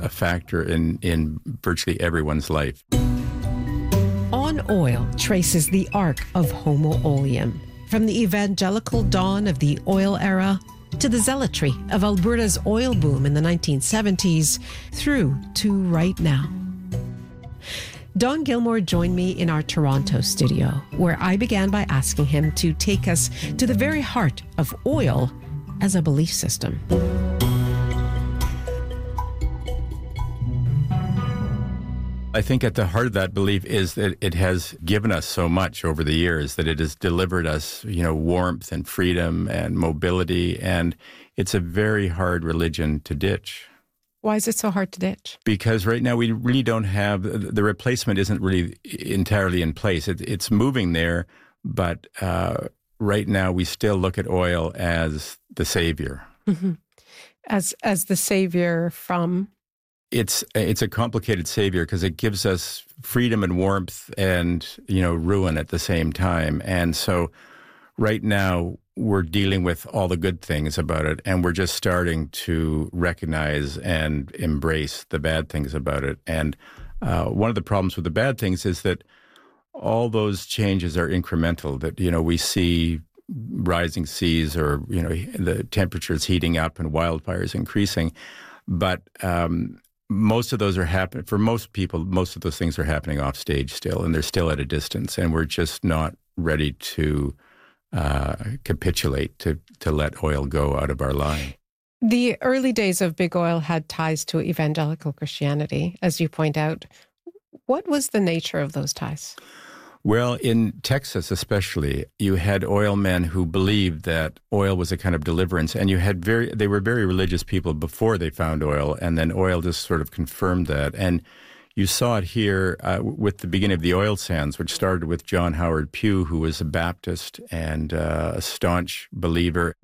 a factor in virtually everyone's life. On Oil traces the arc of Homo Oleum, from the evangelical dawn of the oil era to the zealotry of Alberta's oil boom in the 1970s, through to right now. Don Gilmore joined me in our Toronto studio, where I began by asking him to take us to the very heart of oil as a belief system. I think at the heart of that belief is that it has given us so much over the years, that it has delivered us, warmth and freedom and mobility, and it's a very hard religion to ditch. Why is it so hard to ditch? Because right now we really don't have, the replacement isn't really entirely in place. It's moving there, but right now we still look at oil as the savior. Mm-hmm. As the savior from? It's a complicated savior because it gives us freedom and warmth and, ruin at the same time. And so right now we're dealing with all the good things about it, and we're just starting to recognize and embrace the bad things about it. And one of the problems with the bad things is that all those changes are incremental, that, we see rising seas or, the temperatures heating up and wildfires increasing. But most of those are happening, for most people, most of those things are happening off stage still, and they're still at a distance, and we're just not ready to capitulate to let oil go out of our line. The early days of big oil had ties to evangelical Christianity, as you point out. What was the nature of those ties? Well, in Texas especially, you had oil men who believed that oil was a kind of deliverance, and they were very religious people before they found oil, and then oil just sort of confirmed that. And you saw it here with the beginning of the oil sands, which started with John Howard Pugh, who was a Baptist and a staunch believer.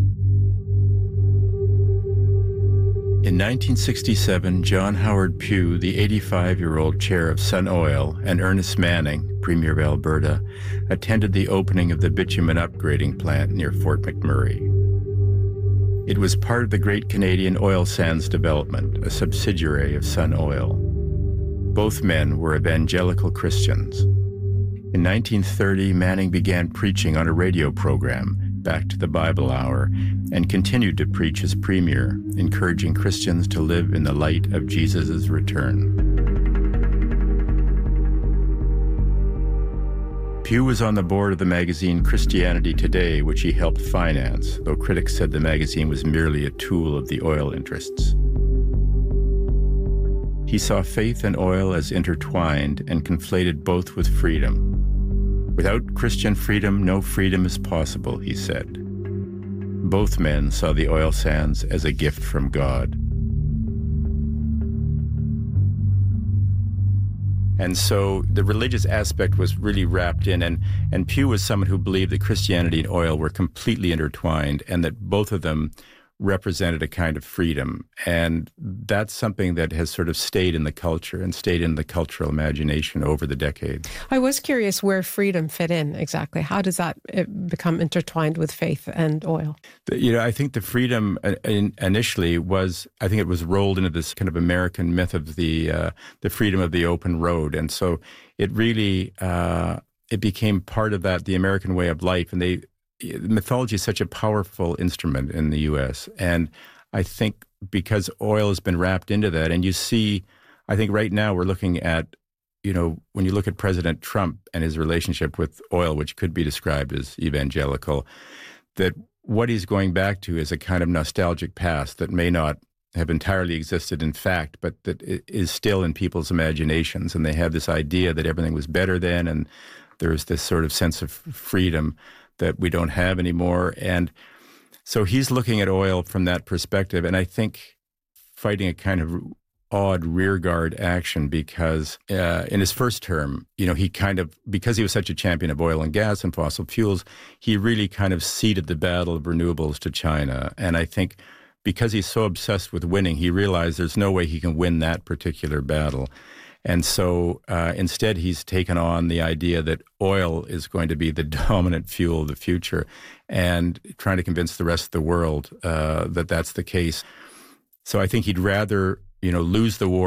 In 1967, John Howard Pugh, the 85-year-old chair of Sun Oil, and Ernest Manning, Premier of Alberta, attended the opening of the bitumen upgrading plant near Fort McMurray. It was part of the Great Canadian Oil Sands Development, a subsidiary of Sun Oil. Both men were evangelical Christians. In 1930, Manning began preaching on a radio program, Back to the Bible Hour, and continued to preach as premier, encouraging Christians to live in the light of Jesus' return. Pugh was on the board of the magazine Christianity Today, which he helped finance, though critics said the magazine was merely a tool of the oil interests. He saw faith and oil as intertwined and conflated both with freedom. Without Christian freedom, no freedom is possible, he said. Both men saw the oil sands as a gift from God. And so the religious aspect was really wrapped in, and Pugh was someone who believed that Christianity and oil were completely intertwined and that both of them represented a kind of freedom. And that's something that has sort of stayed in the culture and stayed in the cultural imagination over the decades. I was curious where freedom fit in exactly. How does that become intertwined with faith and oil? I think the freedom initially was, I think it was rolled into this kind of American myth of the freedom of the open road. And so it really, it became part of that, the American way of life. And mythology is such a powerful instrument in the U.S. And I think because oil has been wrapped into that, and you see, I think right now we're looking at, when you look at President Trump and his relationship with oil, which could be described as evangelical, that what he's going back to is a kind of nostalgic past that may not have entirely existed in fact, but that is still in people's imaginations. And they have this idea that everything was better then, and there's this sort of sense of freedom that we don't have anymore. And so he's looking at oil from that perspective, and I think fighting a kind of odd rearguard action because in his first term, he kind of, because he was such a champion of oil and gas and fossil fuels, he really kind of ceded the battle of renewables to China. And I think because he's so obsessed with winning, he realized there's no way he can win that particular battle. And so instead, he's taken on the idea that oil is going to be the dominant fuel of the future and trying to convince the rest of the world that that's the case. So I think he'd rather, lose the war